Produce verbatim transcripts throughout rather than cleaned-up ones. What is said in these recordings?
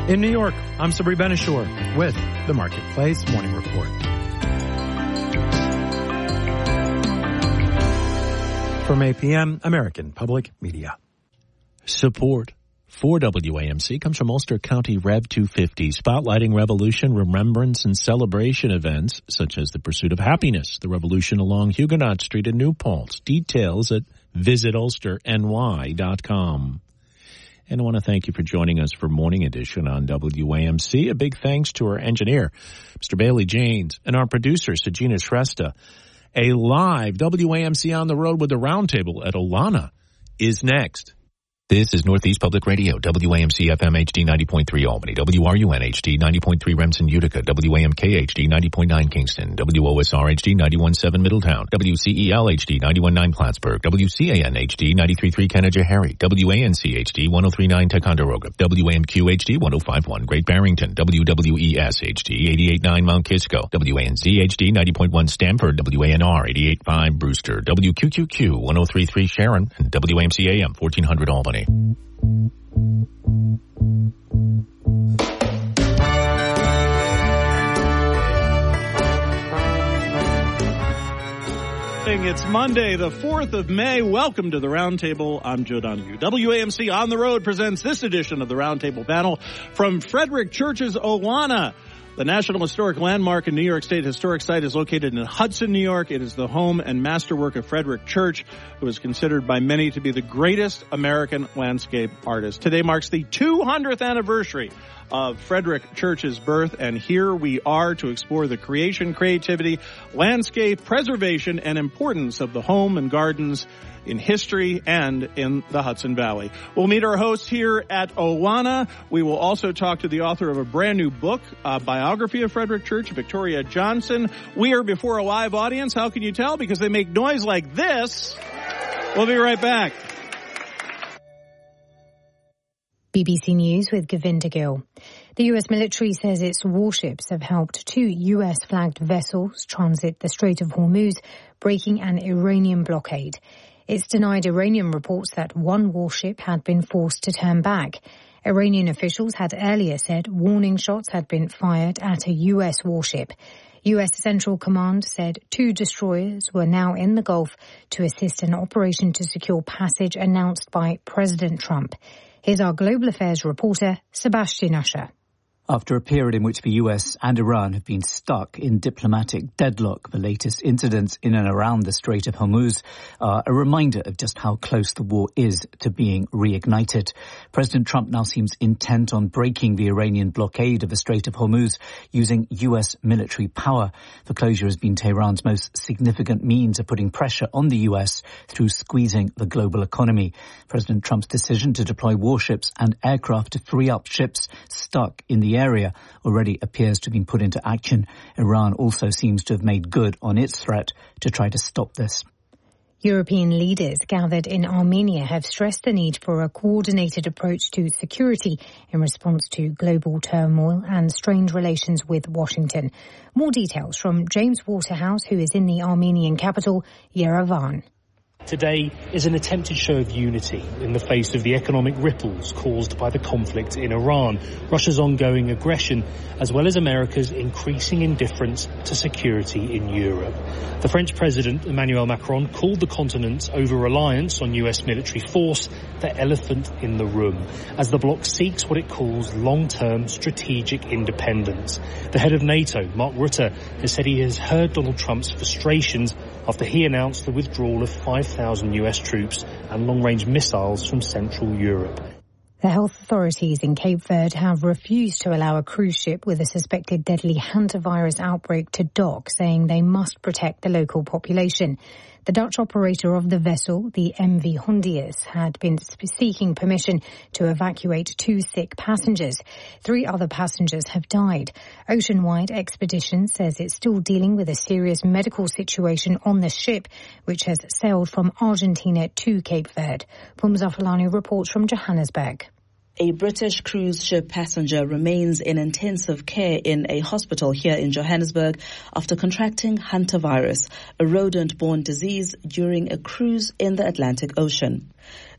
In New York, I'm Sabri Benishore with the Marketplace Morning Report. From A P M, American Public Media. Support for W A M C comes from Ulster County Rev two fifty, spotlighting revolution, remembrance, and celebration events such as the Pursuit of Happiness, the revolution along Huguenot Street in New Paltz. Details at visit ulster n y dot com. And I want to thank you for joining us for Morning Edition on W A M C. A big thanks to our engineer, Mister Bailey Janes, and our producer, Sajina Shrestha. A live W A M C on the road with the Roundtable at Olana is next. This is Northeast Public Radio, W A M C F M H D ninety point three Albany, W R U N H D ninety point three Remsen Utica, W A M K H D ninety point nine Kingston, W O S R H D ninety-one point seven Middletown, W C E L H D ninety-one point nine Plattsburgh, W C A N H D ninety-three point three Canada-Harry, W A N C H D one oh three point nine Ticonderoga, W A M Q H D one oh five point one Great Barrington, W W E S H D eighty-eight point nine Mount Kisco, W A N Z H D ninety point one Stamford, W A N R eighty-eight point five Brewster, W Q Q Q one oh three point three Sharon, and W A M C A M fourteen hundred Albany. It's Monday, the fourth of May. Welcome to the Roundtable. I'm Joe Donahue. W A M C On the Road presents this edition of the Roundtable panel from Frederick Church's Olana. The National Historic Landmark and New York State Historic Site is located in Hudson, New York. It is the home and masterwork of Frederick Church, who is considered by many to be the greatest American landscape artist. Today marks the two hundredth anniversary of Frederick Church's birth, and here we are to explore the creation, creativity, landscape, preservation, and importance of the home and gardens in history and in the Hudson Valley. We'll meet our hosts here at Olana. We will also talk to the author of a brand new book, a biography of Frederick Church, Victoria Johnson. We are before a live audience. How can you tell? Because they make noise like this. We'll be right back. B B C News with Govinda Gill. The U S military says its warships have helped two U S-flagged vessels transit the Strait of Hormuz, breaking an Iranian blockade. It's denied Iranian reports that one warship had been forced to turn back. Iranian officials had earlier said warning shots had been fired at a U S warship. U S Central Command said two destroyers were now in the Gulf to assist an operation to secure passage announced by President Trump. Here's our Global Affairs reporter, Sebastian Usher. After a period in which the U S and Iran have been stuck in diplomatic deadlock, the latest incidents in and around the Strait of Hormuz are a reminder of just how close the war is to being reignited. President Trump now seems intent on breaking the Iranian blockade of the Strait of Hormuz using U S military power. The closure has been Tehran's most significant means of putting pressure on the U S through squeezing the global economy. President Trump's decision to deploy warships and aircraft to free up ships stuck in the area already appears to have been put into action. Iran also seems to have made good on its threat to try to stop this. European leaders gathered in Armenia have stressed the need for a coordinated approach to security in response to global turmoil and strained relations with Washington. More details from James Waterhouse, who is in the Armenian capital, Yerevan. Today is an attempted show of unity in the face of the economic ripples caused by the conflict in Iran, Russia's ongoing aggression, as well as America's increasing indifference to security in Europe. The French President, Emmanuel Macron, called the continent's over-reliance on U S military force the elephant in the room, as the bloc seeks what it calls long-term strategic independence. The head of NATO, Mark Rutte, has said he has heard Donald Trump's frustrations after he announced the withdrawal of five thousand U S troops and long-range missiles from Central Europe. The health authorities in Cape Verde have refused to allow a cruise ship with a suspected deadly hantavirus outbreak to dock, saying they must protect the local population. The Dutch operator of the vessel, the M V Hondius, had been seeking permission to evacuate two sick passengers. Three other passengers have died. Oceanwide Expedition says it's still dealing with a serious medical situation on the ship, which has sailed from Argentina to Cape Verde. Pumza Falani reports from Johannesburg. A British cruise ship passenger remains in intensive care in a hospital here in Johannesburg after contracting hantavirus, a rodent-borne disease, during a cruise in the Atlantic Ocean.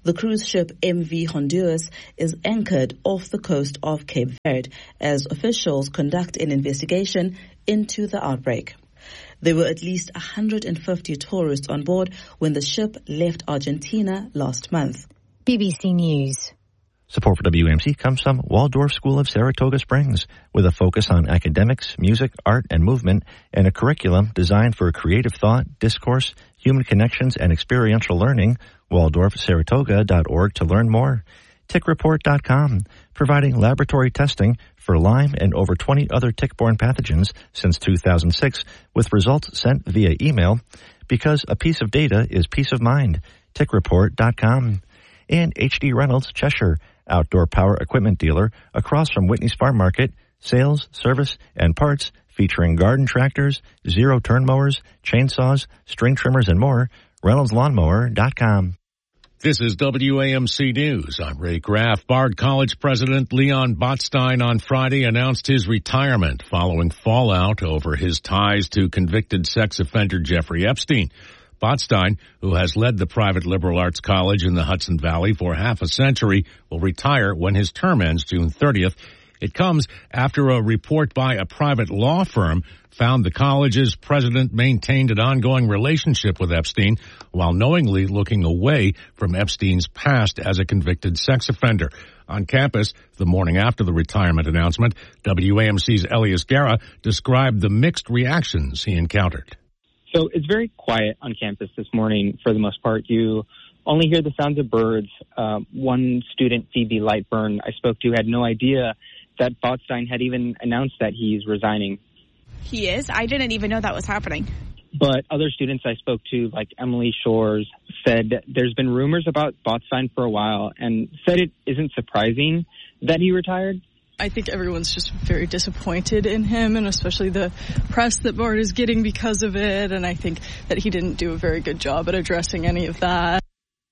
The cruise ship M V Honduras is anchored off the coast of Cape Verde as officials conduct an investigation into the outbreak. There were at least one hundred fifty tourists on board when the ship left Argentina last month. B B C News. Support for W A M C comes from Waldorf School of Saratoga Springs, with a focus on academics, music, art, and movement, and a curriculum designed for creative thought, discourse, human connections, and experiential learning. Waldorf Saratoga dot org to learn more. Tick Report dot com, providing laboratory testing for Lyme and over twenty other tick-borne pathogens since two thousand six, with results sent via email. Because a piece of data is peace of mind. Tick Report dot com. And H D Reynolds Cheshire, outdoor power equipment dealer across from Whitney's Farm Market, sales, service, and parts featuring garden tractors, zero-turn mowers, chainsaws, string trimmers, and more. Reynolds Lawnmower dot com. This is W A M C News. I'm Ray Graff. Bard College President Leon Botstein on Friday announced his retirement following fallout over his ties to convicted sex offender Jeffrey Epstein. Botstein, who has led the private liberal arts college in the Hudson Valley for half a century, will retire when his term ends June thirtieth. It comes after a report by a private law firm found the college's president maintained an ongoing relationship with Epstein while knowingly looking away from Epstein's past as a convicted sex offender. On campus, the morning after the retirement announcement, W A M C's Elias Guerra described the mixed reactions he encountered. So it's very quiet on campus this morning for the most part. You only hear the sounds of birds. Uh, one student, Phoebe Lightburn, I spoke to, had no idea that Botstein had even announced that he's resigning. He is? I didn't even know that was happening. But other students I spoke to, like Emily Shores, said there's been rumors about Botstein for a while and said it isn't surprising that he retired. I think everyone's just very disappointed in him, and especially the press that Bard is getting because of it, and I think that he didn't do a very good job at addressing any of that.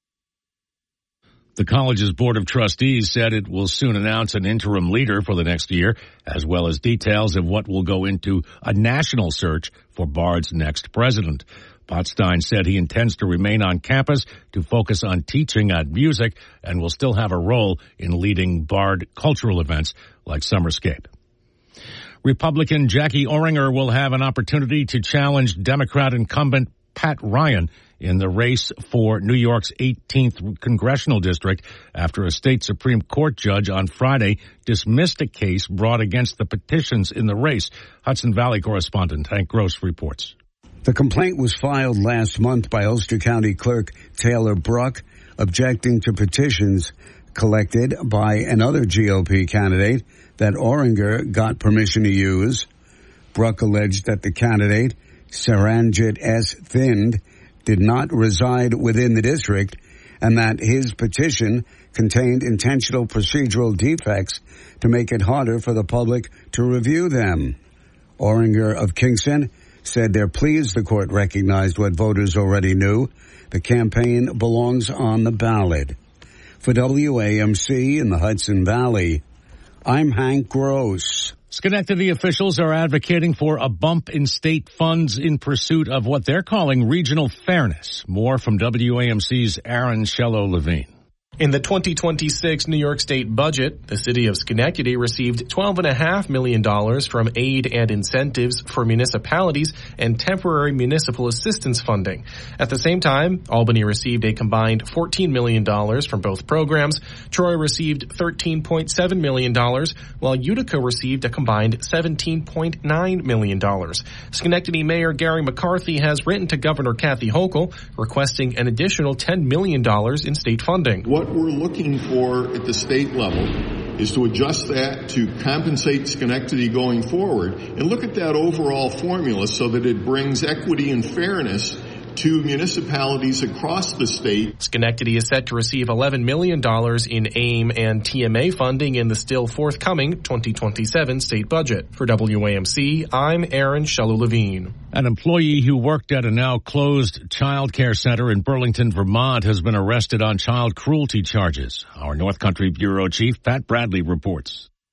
The college's Board of Trustees said it will soon announce an interim leader for the next year, as well as details of what will go into a national search for Bard's next president. Botstein said he intends to remain on campus to focus on teaching at music and will still have a role in leading Bard cultural events like Summerscape. Republican Jackie Oringer will have an opportunity to challenge Democrat incumbent Pat Ryan in the race for New York's eighteenth congressional district after a state Supreme Court judge on Friday dismissed a case brought against the petitions in the race. Hudson Valley correspondent Hank Gross reports. The complaint was filed last month by Ulster County Clerk Taylor Bruck, objecting to petitions collected by another G O P candidate that Oringer got permission to use. Bruck alleged that the candidate, Saranjit S. Thind, did not reside within the district and that his petition contained intentional procedural defects to make it harder for the public to review them. Oringer of Kingston said they're pleased the court recognized what voters already knew. The campaign belongs on the ballot. For W A M C in the Hudson Valley, I'm Hank Gross. Schenectady officials are advocating for a bump in state funds in pursuit of what they're calling regional fairness. More from W A M C's Aaron Shello-Levine. In the twenty twenty-six New York State budget, the city of Schenectady received twelve point five million dollars from aid and incentives for municipalities and temporary municipal assistance funding. At the same time, Albany received a combined fourteen million dollars from both programs. Troy received thirteen point seven million dollars, while Utica received a combined seventeen point nine million dollars. Schenectady Mayor Gary McCarthy has written to Governor Kathy Hochul requesting an additional ten million dollars in state funding. What we're looking for at the state level is to adjust that to compensate Schenectady going forward and look at that overall formula so that it brings equity and fairness to municipalities across the state. Schenectady is set to receive eleven million dollars in AIM and T M A funding in the still forthcoming twenty twenty-seven state budget. For W A M C, I'm Aaron Shello-Levine. An employee who worked at a now closed child care center in Burlington, Vermont, has been arrested on child cruelty charges. Our North Country Bureau Chief Pat Bradley reports.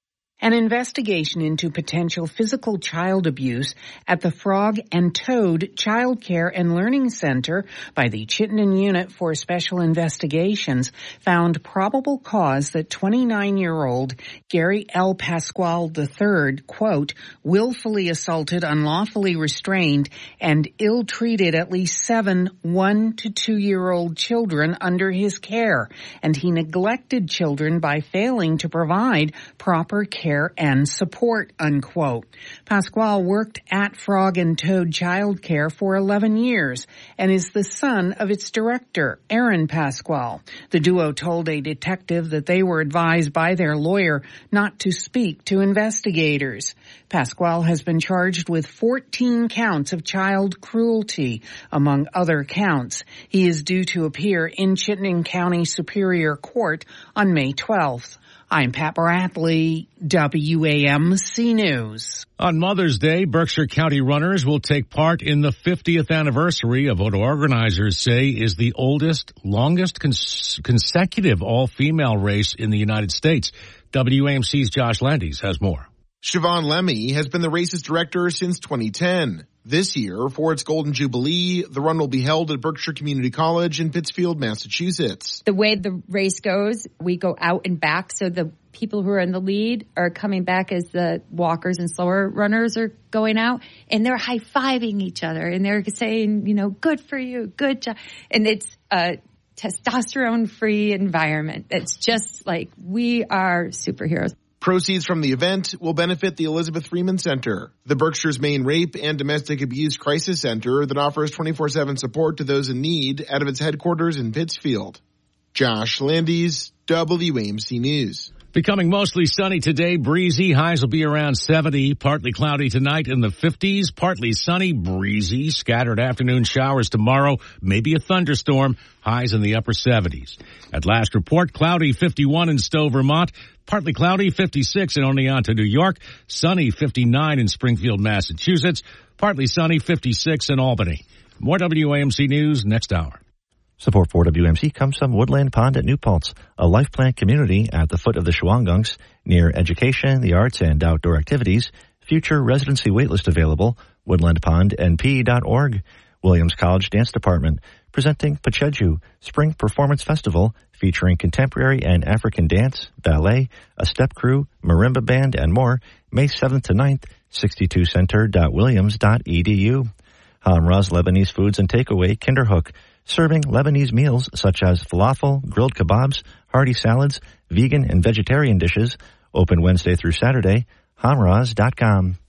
an investigation into potential physical child abuse at the Frog and Toad Child Care and Learning Center by the Chittenden Unit for Special Investigations found probable cause that twenty-nine-year-old Gary L. Pasquale the third, quote, willfully assaulted, unlawfully restrained, and ill-treated at least seven one to two-year-old children under his care, and he neglected children by failing to provide proper care and support, unquote. Pasquale worked at Frog and Toad Child Care for eleven years and is the son of its director, Aaron Pasquale. The duo told a detective that they were advised by their lawyer not to speak to investigators. Pasquale has been charged with fourteen counts of child cruelty, among other counts. He is due to appear in Chittenden County Superior Court on May twelfth. I'm Pat Bradley, W A M C News. On Mother's Day, Berkshire County runners will take part in the fiftieth anniversary of what organizers say is the oldest, longest cons- consecutive all-female race in the United States. W A M C's Josh Landis has more. Siobhan Lemmy has been the race's director since twenty ten. This year, for its Golden Jubilee, the run will be held at Berkshire Community College in Pittsfield, Massachusetts. The way the race goes, we go out and back, so the people who are in the lead are coming back as the walkers and slower runners are going out, and they're high-fiving each other, and they're saying, you know, good for you, good job. And it's a testosterone-free environment. It's just like we are superheroes. Proceeds from the event will benefit the Elizabeth Freeman Center, the Berkshire's main rape and domestic abuse crisis center that offers twenty-four seven support to those in need out of its headquarters in Pittsfield. Josh Landis, W A M C News. Becoming mostly sunny today, breezy. Highs will be around seventy. Partly cloudy tonight in the fifties. Partly sunny, breezy. Scattered afternoon showers tomorrow. Maybe a thunderstorm. Highs in the upper seventies. At last report, cloudy fifty-one in Stowe, Vermont. Partly cloudy fifty-six in Oneonta, New York. Sunny fifty-nine in Springfield, Massachusetts. Partly sunny fifty-six in Albany. More W A M C News next hour. Support for W A M C comes from Woodland Pond at New Paltz, a life plant community at the foot of the Shawangunk, near education, the arts, and outdoor activities. Future residency waitlist available. woodland pond n p dot org. Williams College Dance Department presenting Pacheju Spring Performance Festival featuring contemporary and African dance, ballet, a step crew, marimba band, and more. May seventh to ninth, sixty-two center dot williams dot e d u. Hamraz Lebanese Foods and Takeaway Kinderhook, serving Lebanese meals such as falafel, grilled kebabs, hearty salads, vegan and vegetarian dishes. Open Wednesday through Saturday. hamraz dot com.